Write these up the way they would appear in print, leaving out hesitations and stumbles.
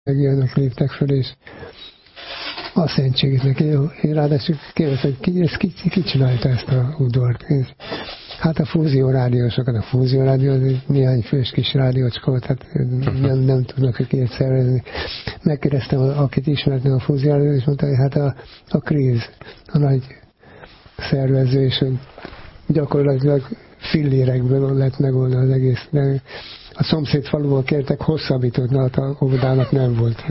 megjönnek, léptek föl, és a szentségét neki. Én ráadásul kérdeztem, hogy ki csinálta ezt a udvart. Hát a fúziórádiósokat, a fúziórádió az egy néhány fős kis rádiócska volt, hát nem tudnak ők ilyet szervezni. Megkérdeztem, akit ismertem a fúziórádiót, és mondta, hogy hát a Kríz, a nagy szervező, és hogy gyakorlatilag fillérekből lett megoldani az egész. De a szomszéd faluból kértek hosszabbítót, mert a óvodának nem volt.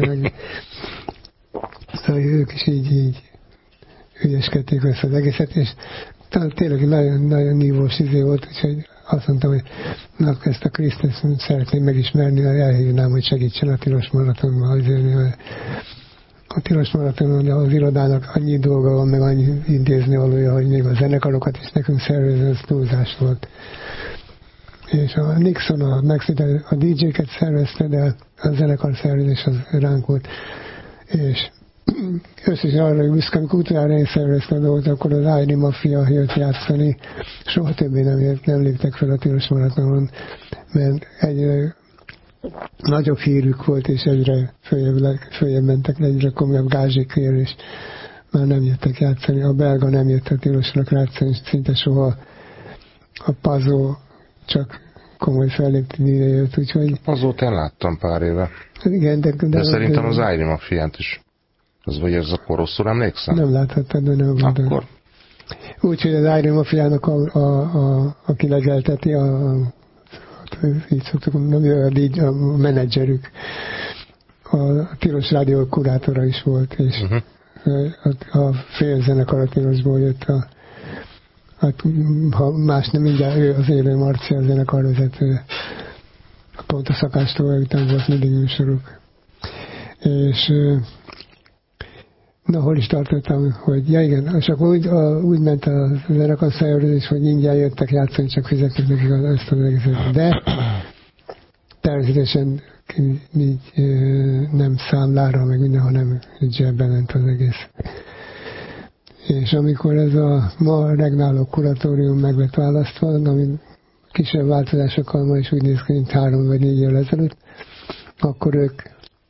Szóval ők is így ügyeskedték össze az egészet, és tényleg nagyon nívós volt, úgyhogy azt mondtam, hogy ezt a Krisztus szeretném megismerni, elhívnám, hogy segítsen a Tilos Maratonban. A Tilos Maratonon az irodának annyi dolga van, meg annyi intézni valója, hogy még a zenekarokat is nekünk szervezni, ez túlzás volt. És a Nixon, a DJ-ket szervezte, de a zenekar szervezés az ránk volt. És összesen arra, hogy büszke, amikor utoljára én szerveztem a dolgot, akkor az ID Mafia jött játszani. Soha többé nem léptek fel a Tilos Maratonon, mert egyre nagyobb hírük volt, és egyre följebb mentek, egyre komolyabb gázsikért, és már nem jöttek játszani. A belga nem jött a Tilosnak játszani, szinte soha. A Pazó csak komoly fellépteni jött, úgyhogy... Azóta én láttam pár éve. Igen, de szerintem az ID Mafiát is. Vagy ez akkor rosszul emlékszem? Nem láthattad, de nem mondom. Akkor? Úgyhogy az ID Mafiának aki legelteti, így szoktuk mondani, a menedzserük, a Tilos Rádió kurátora is volt, és a félzenekar a Tilosból jött hát, ha más nem, mindjárt ő az Élő Marci, a zenekarvezető. Pont a szakástól után volt mindig műsoruk. És hol is tartottam, hogy ja igen, és akkor úgy ment a zenekar szervezés, hogy ingyen jöttek játszani, csak fizettek nekik ezt az egészet. De természetesen így nem számlára, meg minden, hanem zsebben ment az egész. És amikor ez a ma regnáló kuratórium meg lett választva, ami kisebb változásokkal ma is úgy néz ki, mint 3 vagy 4 évvel ezelőtt, akkor ők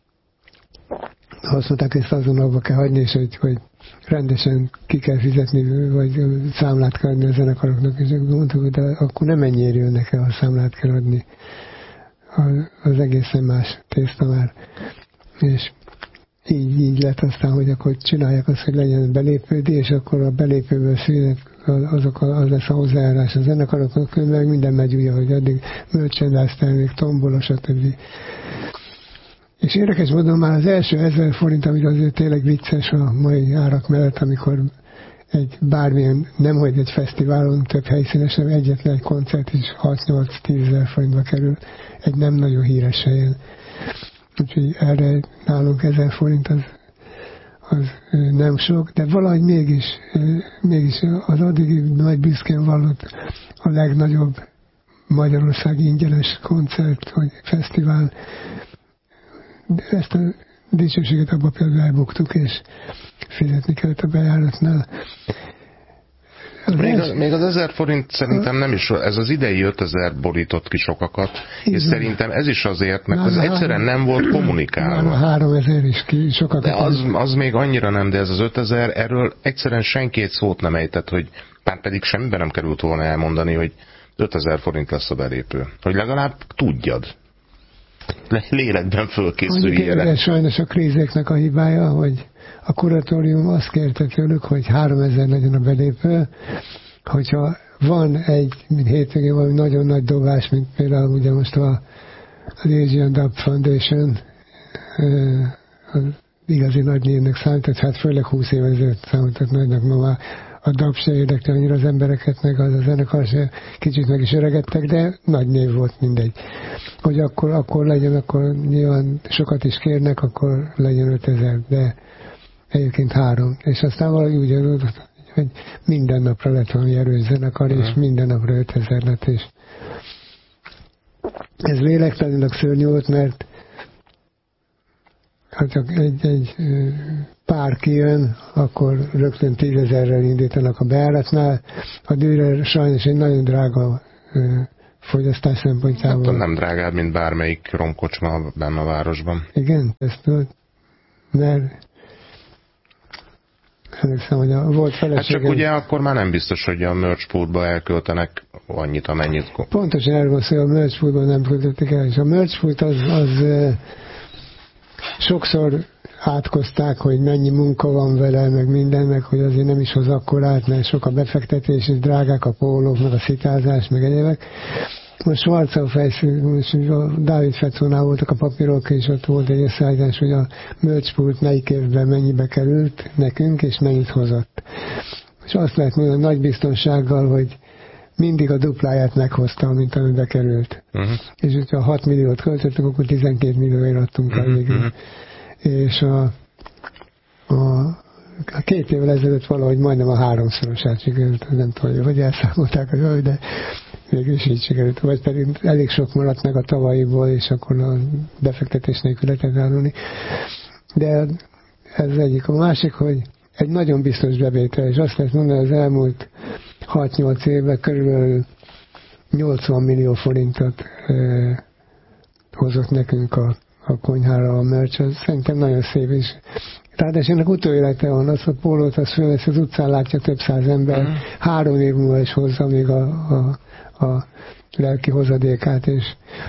azt mondták, hogy ezt azonnal kell hagyni, és hogy rendesen ki kell fizetni, vagy számlát kell adni a zenekaroknak, és mondtuk, hogy de akkor nem ennyire jönnek el, ha számlát kell adni. Az egészen más tészta már. És így lett aztán, hogy akkor csinálják azt, hogy legyen belépődi, és akkor a belépőből születik az lesz a hozzájárás a zenekaroknak, meg minden megy úgy, hogy addig merchandise termék, tombola, stb. És érdekes módon már az első 1000 forint, ami azért tényleg vicces a mai árak mellett, amikor egy bármilyen, nemhogy egy fesztiválon több helyszínesen egyetlen egy koncert is 6-8-10 ezer forintba kerül, egy nem nagyon híres helyen. Úgyhogy erre nálunk 1000 forint az nem sok, de valahogy mégis az addigi nagy büszkén vallott a legnagyobb magyarországi ingyenes koncert, vagy fesztivál. De ezt a dicsőséget abban például elbuktuk, és fizetni kellett a bejáratnál. Még az 1000 forint szerintem nem is, ez az idei 5000 borított ki sokakat, és szerintem ez is azért, mert az egyszerűen nem volt kommunikálva. 3000 is ki sokakat. De az még annyira nem, de ez az 5000, erről egyszerűen senki egy szót nem ejtett, hogy már pedig semmiben nem került volna elmondani, hogy 5000 forint lesz a belépő. Hogy legalább tudjad. Lélekben fölkészülj erre. Sajnos a krízeknek a hibája, hogy a kuratórium azt kérte tőlük, hogy 3000 legyen a belépő, hogyha van egy hétvégén valami nagyon nagy dobás, mint például ugye most az Asian Dub Foundation, az igazi nagy névnek számított, hát főleg 20 éve ezelőtt számított nagynak, ma már a dub se érdekli annyira az embereket, meg az a zenekar se, kicsit meg is öregedtek, de nagy név volt, mindegy. Hogy akkor legyen, akkor nyilván sokat is kérnek, akkor legyen 5000, de egyébként 3. És aztán valahogy úgy adott, hogy minden napra lett valami erős zenekar, és minden napra 5000 lett, és ez lélektanilag szörnyű volt, mert ha csak egy pár kijön, akkor rögtön 10 000-rel indítanak a bejáratnál. A Dürer sajnos egy nagyon drága fogyasztás szempontjából. Hát nem drágább, mint bármelyik romkocsma benne a városban. Igen, ezt tudod, mert emlékszem, hogy volt feleségem... Hát csak ugye akkor már nem biztos, hogy a merchpooltba elköltenek annyit, amennyit... Pontosan erről van szó, hogy a merchpooltban nem költötték el, és a merchpool az sokszor átkozták, hogy mennyi munka van vele, meg minden, meg hogy azért nem is hoz akkorát, mert sok a befektetés, és drágák a pólók, meg a szitázás, meg egyébek. Most a Dávid Fecónál voltak a papírok, és ott volt egy összeállítás, hogy a merchpool melyik évben mennyibe került nekünk, és mennyit hozott. És azt lehet mondani nagy biztonsággal, hogy mindig a dupláját meghozta, mint amibe került. És hogyha 6 milliót költöttük, akkor 12 millióért adtunk el végül. És a 2 évvel ezelőtt valahogy majdnem a 3-szorosát sikerült, nem tudom, hogy elszámolták az ő, de végül is így sikerült. Vagy pedig elég sok maradt meg a tavalyiból, és akkor a befektetés nélkül lehetett árulni. De ez egyik. A másik, hogy egy nagyon biztos bevétel, és azt lehet mondani, az elmúlt 6-8 évben körülbelül 80 millió forintot hozott nekünk a konyhára a merch, az szerintem nagyon szép is. Ráadásul ennek utóélete van, az a pólót, az fölvesz az utcán, látja több száz ember, 3 év múlva is hozza még a lelki hozadékát, és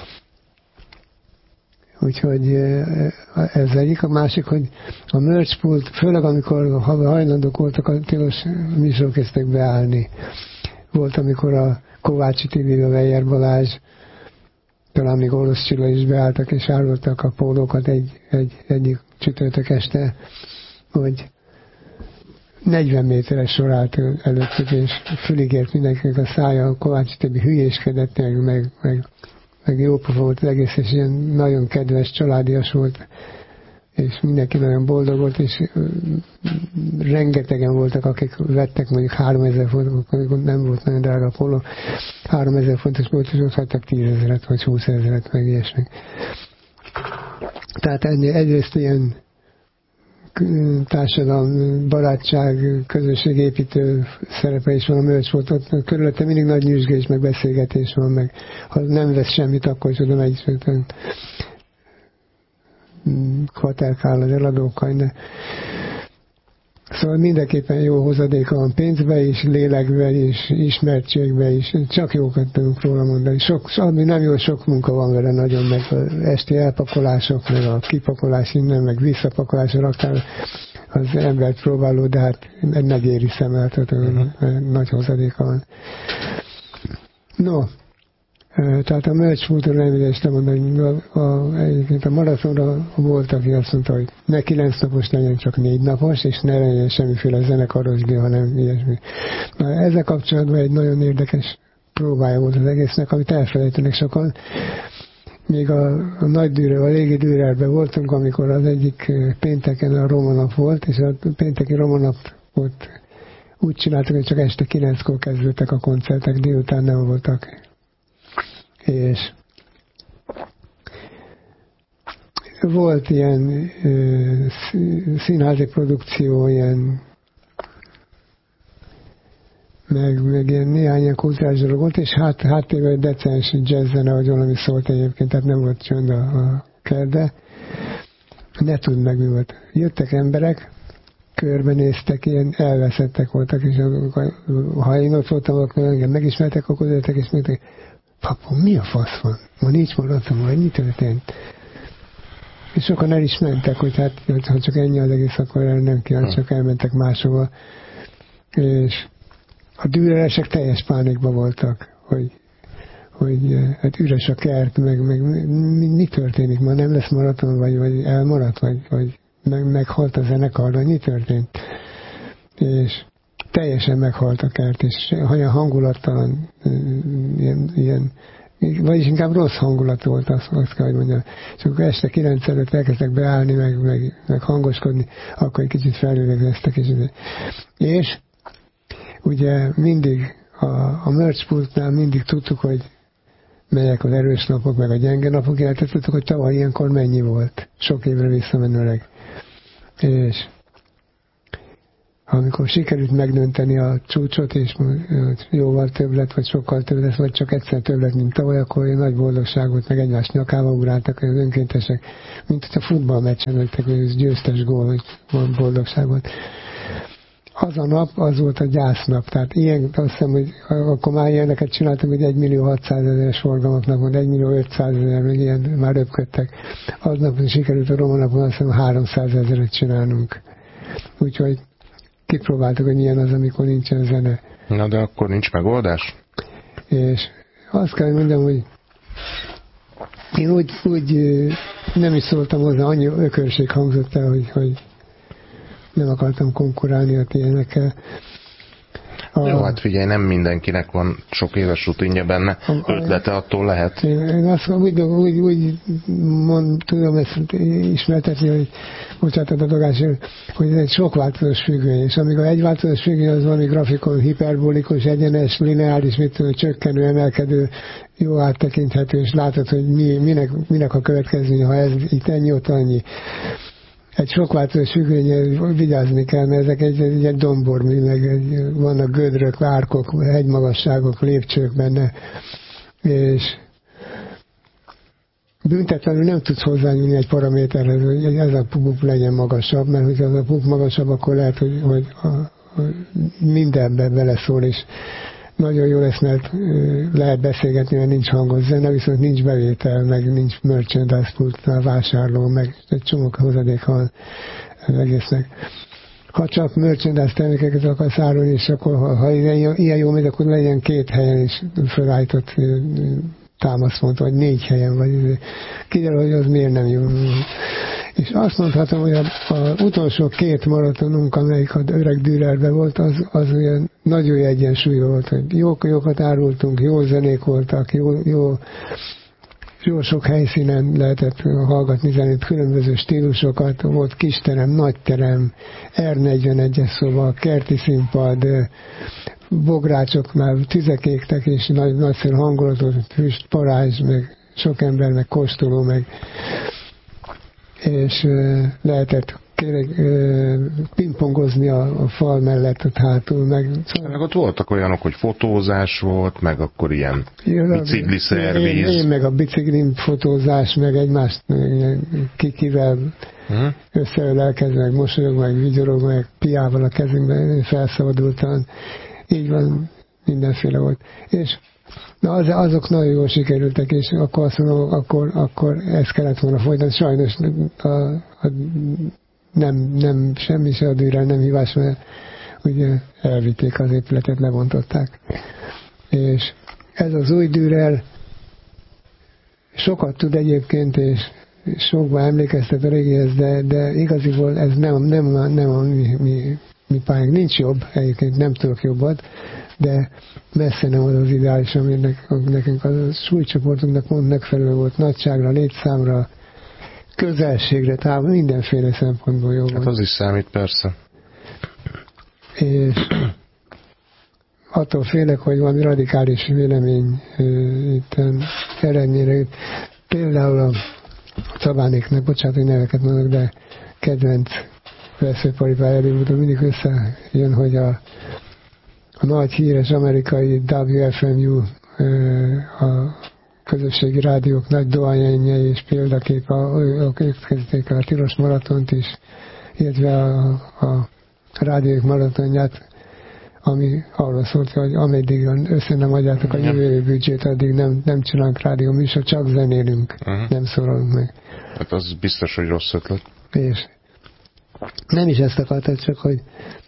úgyhogy ez egyik. A másik, hogy a merchpool, főleg amikor hajlandók voltak, a tilos műsorok kezdtek beállni. Volt, amikor a Kovácsi Tibi, a Weyer Balázs, talán még Orosz Csilla is beálltak, és árultak a pólókat egyik csütörtök este, hogy 40 méteres sor állt előttük, és füligért mindenkinek a szája, a Kovácsi Tibi hülyéskedett, meg jó pofa volt az egész, és ilyen nagyon kedves, családias volt, és mindenki nagyon boldog volt, és rengetegen voltak, akik vettek mondjuk 3000 fontot, amikor nem volt nagyon drága a póló, 3000 fontos volt, és ott hagytak 10 000 vagy 20 000, meg ilyesmi. Tehát egyrészt ilyen társadalom, barátság, közösségépítő szerepe is van a merch, ott körülötte mindig nagy nyüzsgés, meg beszélgetés van, meg ha nem vesz semmit, akkor is oda megy, kvaterkál az eladókkal, de szóval mindenképpen jó hozadéka van pénzbe is, lélekbe is, ismertségbe is, csak jókat tudunk róla mondani. Ami nem jó, sok munka van vele nagyon, meg az esti elpakolások, meg a kipakolás innen, meg visszapakolás a raktár, az embert próbáló, de hát megéri szemeltető, nagy hozadéka van. No, tehát a merchpool-től remélést mondani, egyébként a maratonra volt, aki azt mondta, hogy ne 9 napos legyen, csak 4 napos, és ne legyen semmiféle zenekarosdi, hanem ilyesmi. Na, ezzel kapcsolatban egy nagyon érdekes próbája volt az egésznek, amit elfelejtenek sokan. Még a nagy dűrő, a régi dűrerben voltunk, amikor az egyik pénteken a Romanap volt, és a pénteki Romanap volt, úgy csináltuk, hogy csak este 9-kor kezdődtek a koncertek, délután nem voltak. És volt ilyen színházi produkció, ilyen meg ilyen néhány ilyen kulturális dolog volt, és háttérben egy decens jazzzene, vagy valami szólt egyébként, tehát nem volt csönd a kertbe. Ne tudd meg, mi volt. Jöttek emberek, körbenéztek, ilyen elveszettek voltak, és ha én ott voltam, akkor engem megismertek, akkor jöttek, és mondták, papa, mi a fasz van? Ma nincs maradtam, hogy mi történt? És sokan el is mentek, hogy hát, ha csak ennyi az egész, akkor nem kell, csak elmentek máshova. És a dűreresek teljes pánikban voltak, hogy hát üres a kert, meg mi történik? Ma nem lesz maraton, vagy elmaradt, vagy meghalt a zenekar, vagy mi történt? És teljesen meghalt a kert, és olyan hangulattalan, ilyen, vagyis inkább rossz hangulat volt, azt kell, hogy mondjam. És akkor este 9 előtt elkezdtek beállni, meg hangoskodni, akkor egy kicsit felülegeztek. És ugye mindig a merchpooltnál mindig tudtuk, hogy melyek az erős napok, meg a gyenge napok, illetve tudtuk, hogy tavaly ilyenkor mennyi volt, sok évre visszamenőleg. És amikor sikerült megdönteni a csúcsot, és jóval több lett, vagy sokkal több lett, vagy csak egyszer több lett, mint tavaly, akkor nagy boldogság volt, meg egymás nyakába ugráltak az önkéntesek, mint hogy a futballmeccsen öltek, hogy ez győztes gól, hogy boldogság volt. Az a nap, az volt a gyásznap, tehát ilyen, azt hiszem, hogy akkor már ilyeneket csináltam, hogy 1.600.000-es forgalmaknak volt, 1.500.000, meg ilyen már röpködtek. Aznap sikerült a roma napon azt hiszem 300.000-et csinálnunk. Úgyhogy kipróbáltuk, hogy milyen az, amikor nincsen zene. Na de akkor nincs megoldás? És azt kell mondjam, hogy én úgy nem is szóltam hozzá, annyi ökörség hangzott el, hogy nem akartam konkurálni a ilyenekkel. Jó, hát figyelj, nem mindenkinek van sok éves rutinja benne, ötlete attól lehet. Én azt úgy tudom ezt ismertetni, hogy bocsánat a dogásért, hogy ez egy sokváltozós függvény, és amikor egy változós függvény az valami grafikon, hiperbolikus, egyenes, lineáris, mit tudom, csökkenő, emelkedő, jó áttekinthető, és látod, hogy minek a következménye, ha ez itt ennyi, ott annyi. Egy sokváltozós függvényel vigyázni kell, mert ezek egy dombormű, meg vannak gödrök, árkok, hegymagasságok, lépcsők benne, és büntetlenül nem tudsz hozzányúlni egy paraméterhez, hogy ez a puk legyen magasabb, mert hogyha az a puk magasabb, akkor lehet, hogy mindenbe beleszól, és nagyon jó lesz, mert lehet beszélgetni, mert nincs hangos zene, viszont nincs bevétel, meg nincs merchandise pultnál vásárló, meg egy csomó hozadék van az egésznek. Ha csak merchandise termékeket akarsz árulni, és akkor ha ilyen jó megy, akkor legyen 2 helyen is felállított támaszpont, vagy 4 helyen, vagy kiderül, hogy az miért nem jó. És azt mondhatom, hogy az utolsó 2 maratonunk, amelyik az öreg Dürerben volt, az olyan nagyon jó egyensúly volt, hogy jókat árultunk, jó zenék voltak, jó sok helyszínen lehetett hallgatni zenét, különböző stílusokat, volt kisterem, nagyterem, R41-es szoba, kerti színpad, bográcsok, már tüzek égtek, és nagyszerű hangulatot, füst, parázs, meg sok ember, meg kóstoló, meg és lehetett pingpongozni a fal mellett ott hátul. Meg ott voltak olyanok, hogy fotózás volt, meg akkor ilyen bicikliszerviz. Én meg a biciklin fotózás, meg egymást kikivel összeölelkezve, meg mosolyog, meg vigyorog, meg piával a kezünkben felszabadultan. Így van, mindenféle volt. És na azok nagyon jól sikerültek, és akkor azt mondom, akkor ezt kellett volna folytatni. Sajnos nem semmi se a Dürrel nem hívás, mert ugye elvitték az épületet, lebontották. És ez az új Dürrel sokat tud egyébként, és sokban emlékeztet a régihez, de igaziból ez nem a mi pályánk. Nincs jobb, egyébként nem tudok jobbat, de messze nem az az ideális, ami nekünk a súlycsoportunknak pont megfelelő volt, nagyságra, létszámra, közelségre, tehát mindenféle szempontból jó volt. Hát az is számít, persze. És attól félek, hogy valami radikális vélemény itten eredményre jut. Például a Szabánéknak, bocsánat, hogy neveket mondok, de kedvenc veszőparipája előbb mindig összejön, hogy a nagy híres amerikai WFMU, a közösségi rádiók nagy dohányenje és példakép, ők kezdték a tilos maratont is, illetve a rádiók maratonját, ami arról szólt, hogy ameddig össze nem adjátok a jövő büdzsét, addig nem csinálunk rádió műsor, csak zenélünk, nem szólalunk meg. Hát az biztos, hogy rossz ötlet. És nem is ezt akartad, csak hogy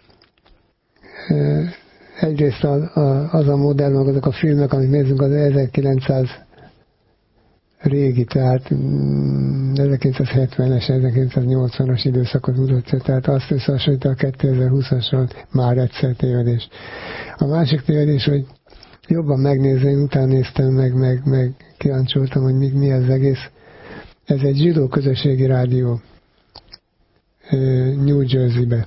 egyrészt az a modell, meg azok a filmek, amit nézzünk, az 1900 régi, tehát 1970-es, 1980-as időszakot mutatja, tehát azt összehasonlítva a 2020-asról már egyszer tévedés. A másik tévedés, hogy jobban megnézni, én utána néztem, meg kíváncsoltam, hogy mi ez egész. Ez egy zsidó közösségi rádió New Jersey-be.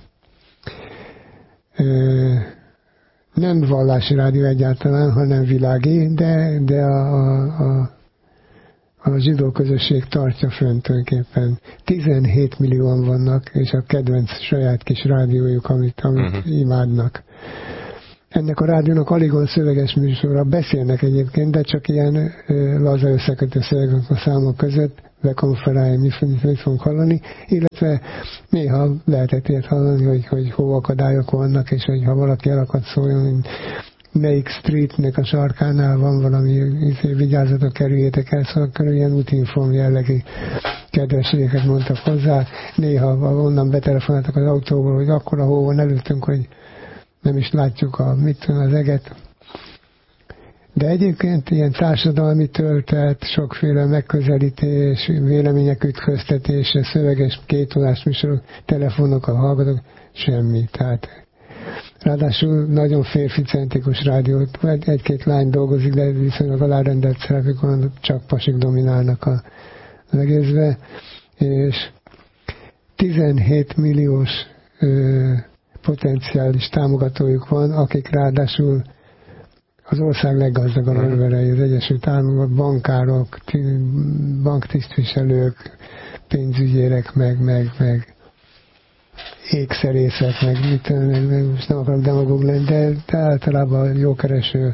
Nem vallási rádió egyáltalán, hanem világi, de a zsidó közösség tartja fönn tulajdonképpen. 17 millióan vannak, és a kedvenc saját kis rádiójuk, amit imádnak. Ennek a rádiónak alig van szöveges műsorra, beszélnek egyébként, de csak ilyen laza összekötő szövegek a számok között, bekonferálja, mit fogunk hallani, illetve néha lehetett ilyet hallani, hogy hóakadályok vannak, és hogy ha valaki el akad szóljon, melyik streetnek a sarkánál van valami, vigyázzatok, kerüljétek el, szóval ilyen útinform jellegű kedvességeket mondtak hozzá. Néha onnan betelefonáltak az autóból, hogy akkora hó van előttünk, hogy nem is látjuk az eget. De egyébként ilyen társadalmi töltet, sokféle megközelítés, vélemények ütköztetése, szöveges kétolás műsorok, telefonok, a hallgatók, semmi. Tehát ráadásul nagyon férficentrikus rádió, egy-két lány dolgozik, de viszonylag alárendelt szerepük van, csak pasik dominálnak az egészbe, és 17 milliós potenciális támogatójuk van, akik ráadásul az ország leggazdagabb emberei, az Egyesült Államok, bankárok, banktisztviselők, pénzügyérek, meg ékszerészek, meg most nem akarok demagóg lenni, de általában jókereső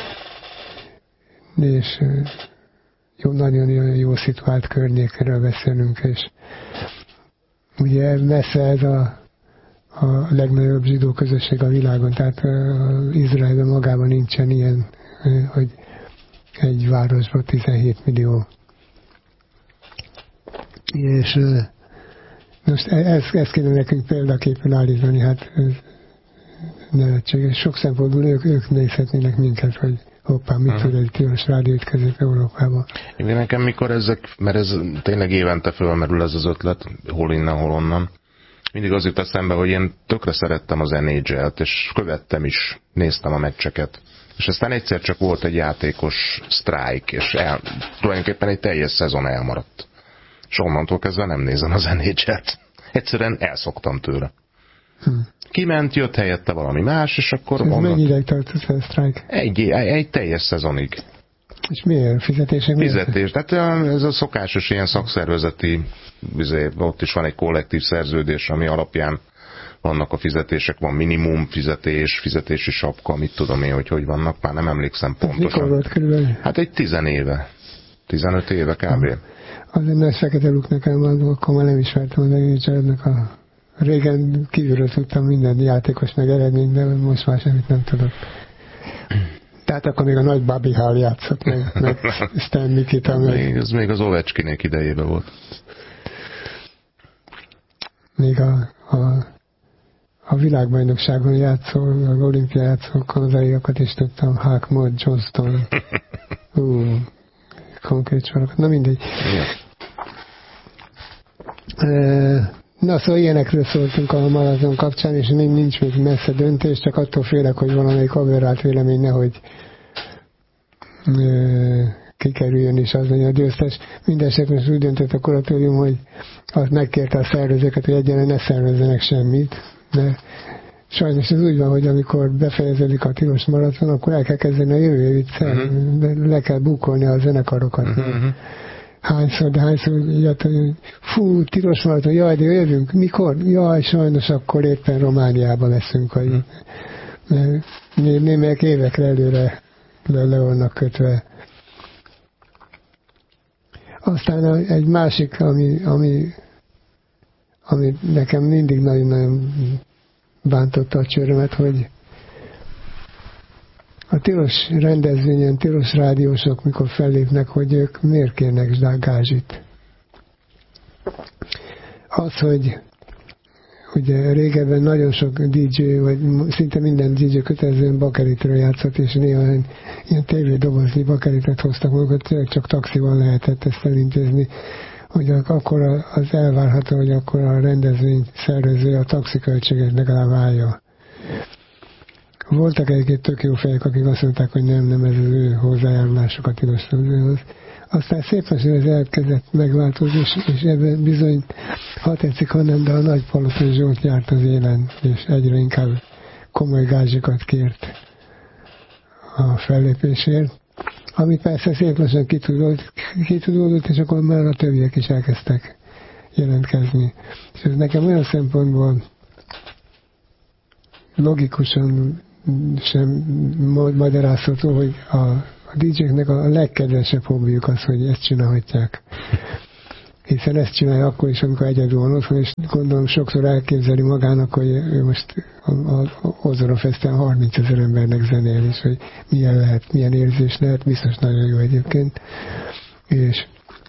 és nagyon jó szituált környékről beszélünk, és ugye messze ez a legnagyobb zsidó közösség a világon, tehát Izraelben magában nincsen ilyen, hogy egy városban 17 millió. És most ezt kéne nekünk példaképül állítani, hát ez nevetséges. Sok szempontból ők nézhetnének minket, hogy hoppá, mit tud egy tilos rádió itt Közép-Európában. Igen, nekem mikor mert ez tényleg évente fölmerül ez az ötlet, hol innen, hol onnan. Mindig az jut eszembe, hogy én tökre szerettem az NHL-t, és követtem is, néztem a meccseket. És aztán egyszer csak volt egy játékos sztrájk, és tulajdonképpen egy teljes szezon elmaradt. És onnantól kezdve nem nézem az NHL-t. Egyszerűen elszoktam tőle. Kiment, jött helyette valami más, és akkor... Ez mennyi ideig tartott a sztrájk? Egy teljes szezonig. És miért? Fizetések? Fizetés. Tehát ez a szokásos ilyen szakszervezeti, ott is van egy kollektív szerződés, ami alapján vannak a fizetések, van minimum fizetés, fizetési sapka, mit tudom én, hogy vannak, már nem emlékszem pontosan. Mikor volt körülbelül? Hát egy 10 éve. 15 éve kb. Azért nagy fekete luk nekem van, akkor már nem ismertem az NHL-nek a... Régen kívülről tudtam minden játékos meg eredményt, de most már semmit nem tudok. Tehát akkor még a nagy Bobby Hall játszott, meg Stan Mikita. Ez még az Ovechkinék idejében volt. Még a világbajnokságon játszó, az olimpia játszó kanadaiakat is tudtam, Hackmore, Johnston. Konkrét sorokat. Na mindegy. Na, szóval ilyenekről szóltunk a maraton kapcsán, és még nincs még messze döntés, csak attól félek, hogy valamelyik aberrált vélemény nehogy kikerüljön is az legyen a győztes. Mindenesetre úgy döntött a kuratórium, hogy azt megkérte a szervezőket, hogy egyenlően ne szervezzenek semmit, de sajnos ez úgy van, hogy amikor befejeződik a tilos maraton, akkor el kell kezdeni a jövő évit, le kell bukolni a zenekarokat. Hányszor jött, hogy fú, tilos maraton, jaj, de jövünk, mikor? Jaj, sajnos akkor éppen Romániában leszünk, hogy némelyek évekre előre le vannak kötve. Aztán egy másik, ami nekem mindig nagyon-nagyon bántotta a csőrömet, hogy a tilos rendezvényen, tilos rádiósok, mikor fellépnek, hogy ők miért kérnek gázsit. Az, hogy ugye régebben nagyon sok DJ, vagy szinte minden DJ kötelezően bakeritről játszott, és néha ilyen tévédobozni bakeritet hoztak magukat, tényleg csak taxival lehetett ezt elintézni, hogy akkor az elvárható, hogy akkor a rendezvény szervező a taxiköltséget legalább állja. Voltak egy-két tök jó fejek, akik azt mondták, hogy nem ez az ő hozzájárulásuk a tilos rádióhoz. Aztán szépen ez elkezdett megváltozni, és ebben bizony, ha tetszik, hanem, de a nagy Palotai Zsolt járt az élen, és egyre inkább komoly gázsikat kért a fellépésért. ami persze szép lassan kitudódott, és akkor már a többiek is elkezdtek jelentkezni. És ez nekem olyan szempontból logikusan sem magyarázható, hogy a DJ-knek a legkedvesebb hobbiuk az, hogy ezt csinálhatják. Hiszen ezt csinálja akkor is, amikor egyedül van otthon, és gondolom sokszor elképzeli magának, hogy ő most az Ozora Festen 30 000 embernek zenél, és hogy milyen érzés lehet, biztos nagyon jó egyébként. És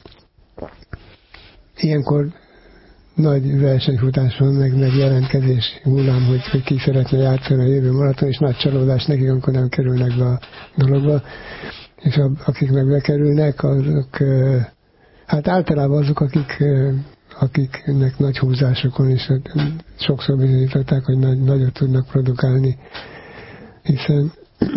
ilyenkor nagy versenyfutás van, meg jelentkezés hullám, hogy ki szeretne játszani a jövő maraton, és nagy csalódás nekik, amikor nem kerülnek be a dologba. És akik meg bekerülnek, azok hát általában azok, akiknek nagy húzások van, és sokszor bizonyították, hogy nagyot tudnak produkálni, hiszen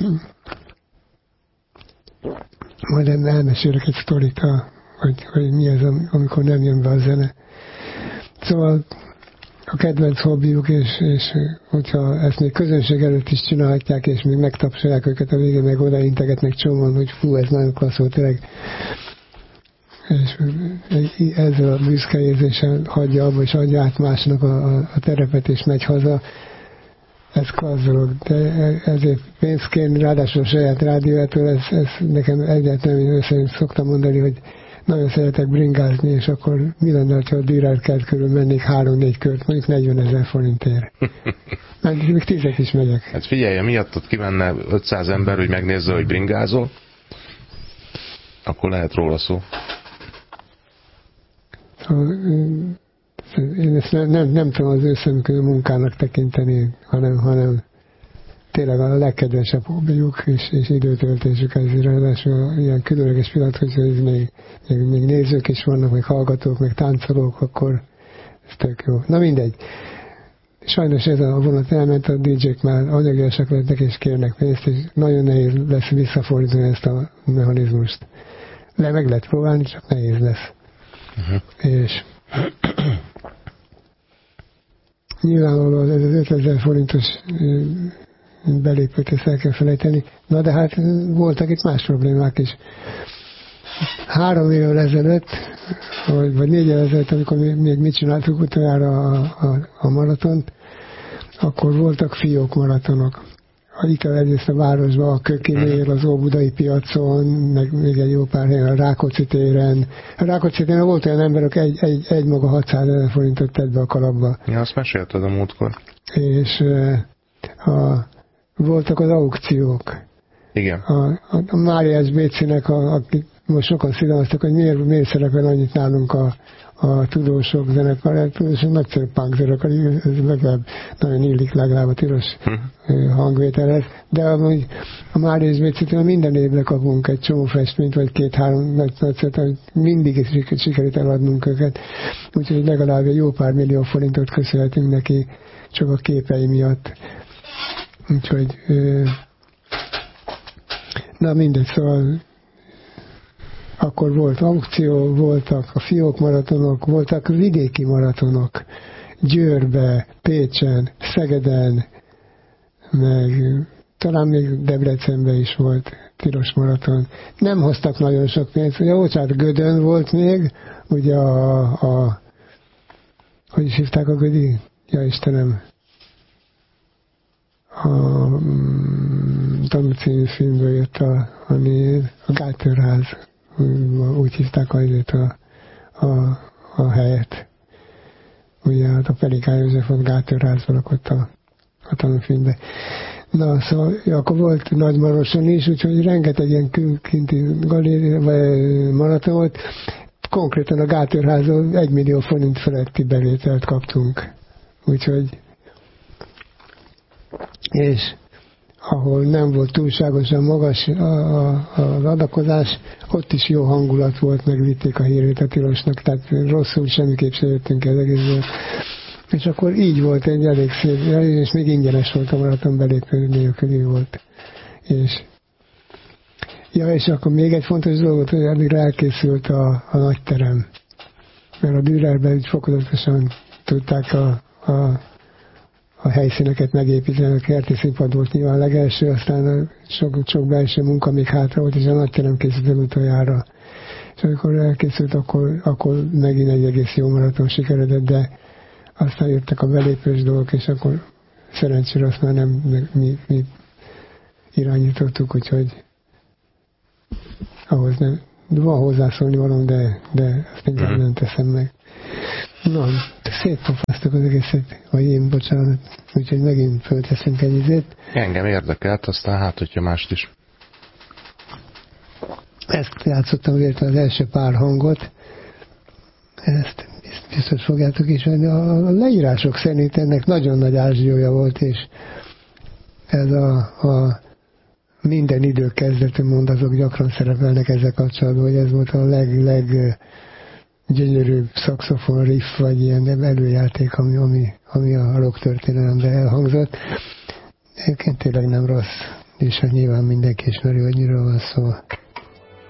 majd elmesélek egy sztorit, hogy mi az, amikor nem jön be a zene. Szóval a kedvenc hobbiuk, és hogyha ezt még közönség előtt is csinálhatják, és még megtapsolják őket a végén, meg odaintegetnek csomóan, hogy fú, ez nagyon klassz volt, tényleg. És ezzel a büszke érzéssel hagyja abba, és adja át másnak a terepet, és megy haza. Ez klassz dolog, de ezért pénzt kérni, ráadásul a saját rádiójától, ez nekem egyáltalán, én össze szoktam mondani, hogy nagyon szeretek bringázni, és akkor mi lenne, ha a Dürerkert körül mennék 3-4 kört, mondjuk 40 000 forintért. Még 10 is megyek. Hát figyelj, miatt ott kimenne 500 ember, hogy megnézze, hogy bringázol, akkor lehet róla szó. Én ezt nem tudom az ő szemükön munkának tekinteni, hanem tényleg a legkedvesebb hobbiuk és időtöltésük ezért, ráadásul ilyen különleges pillanat, hogy még nézők is vannak, meg hallgatók, meg táncolók, akkor ez tök jó. Na mindegy. Sajnos ez a vonat elment, a DJ-k már anyagiasak lettek és kérnek pénzt, és nagyon nehéz lesz visszafordítani ezt a mechanizmust. Meg lehet próbálni, csak nehéz lesz. És nyilvánvalóan ez az 5000 forintos belépőt, ezt el kell felejteni. Na de hát voltak itt más problémák is. 3 évvel ezelőtt, vagy 4 évvel ezelőtt, amikor még mit csináltuk utoljára a maratont, akkor voltak fiók maratonok. Itt egyrészt a városban, a Kökinél, az Óbudai piacon, meg még egy jó pár helyen, a Rákóczi téren. A Rákóczi téren volt olyan ember, aki egy maga 600 000 forintot tett be a kalapba. Ja, azt mesélted a múltkor. És voltak az aukciók. Igen. A Máriás Bécinek, akik most sokan szidalmaztak, hogy miért szerepel annyit nálunk a tudósok zenekar, tudósok nagyszerű punk zenekar, ez legalább nagyon illik legalább a tilos hangvételhez, de amúgy a Máriás Bécitől minden évre kapunk egy csomó festményt, vagy 2-3 nagyszert, mindig sikerült eladnunk őket, úgyhogy legalább egy jó pár millió forintot köszönhetünk neki csak a képei miatt. Úgyhogy na mindegy, szóval akkor volt aukció, voltak a fiók maratonok, voltak vidéki maratonok, Győrbe, Pécsen, Szegeden, meg talán még Debrecenben is volt tilos maraton. Nem hoztak nagyon sok pénzt, ugye Ócsát Gödön volt még, ugye hogy is hívták a Gödi? Ja Istenem! A Tanú című filmből jött a név, a Gátorház, úgy hívták a helyet. Ugye hát a Pelikán József volt Gátorházban lakott a tanúfilmben. Na, szóval akkor volt Nagymaroson is, úgyhogy rengeteg ilyen kinti galéria, vagy maraton volt. Konkrétan a Gátorházon 1 millió forint feletti bevételt kaptunk. Úgyhogy és ahol nem volt túlságosan magas az adakozás, ott is jó hangulat volt, megvitték a hírét a tilosnak, tehát rosszul semmiképp se jöttünk el egészből. És akkor így volt egy elég szép, és még ingyenes volt a maraton, belépő nélküli volt. És akkor még egy fontos dolgot, hogy addigra elkészült a nagy terem. Mert a Dürerben így fokozatosan tudták a helyszíneket megépíteni, a kerti színpad volt nyilván a legelső, aztán sok belső munka még hátra volt, és a nagyterem készültem utoljára. És amikor elkészült, akkor megint egy egész jó maraton sikeredett, de aztán jöttek a belépős dolgok, és akkor szerencsére azt már nem mi irányítottuk, úgyhogy ahhoz nem. Van hozzászólni valam, de azt inkább nem teszem meg. Na, szétpofáztak az egészet, vagy én, bocsánat, úgyhogy megint fölteszünk egy izét. Engem érdekelt, aztán hát, hogyha mást is. Ezt játszottam azért az első pár hangot, ezt biztos fogjátok ismerni. A leírások szerint ennek nagyon nagy ázsiója volt, és ez a minden idő kezdetű mondatok gyakran szerepelnek ezzel kapcsolatban, hogy ez volt a leggyönyörűbb szaxofon riff, vagy ilyen előjáték, ami a rock történelemben elhangzott. Egyébként tényleg nem rossz, és hát nyilván mindenki ismeri, hogy miről van szó.